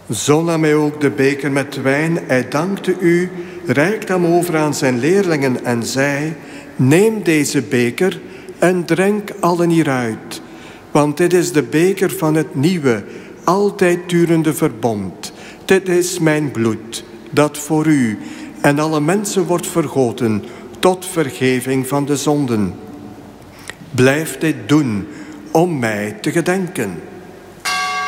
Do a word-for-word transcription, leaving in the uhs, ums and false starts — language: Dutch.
Zo nam hij ook de beker met wijn. Hij dankte u, reikte hem over aan zijn leerlingen en zei: neem deze beker en drink allen hieruit. Want dit is de beker van het nieuwe, altijd durende verbond. Dit is mijn bloed, dat voor u en alle mensen wordt vergoten tot vergeving van de zonden. Blijf dit doen om mij te gedenken.